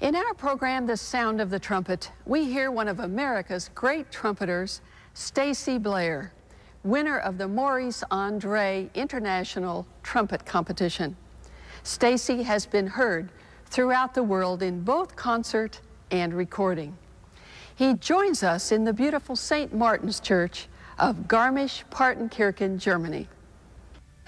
In our program, The Sound of the Trumpet, we hear one of America's great trumpeters, Stacy Blair, winner of the Maurice Andre International Trumpet Competition. Stacy has been heard throughout the world in both concert and recording. He joins us in the beautiful St. Martin's Church of Garmisch-Partenkirchen, Germany.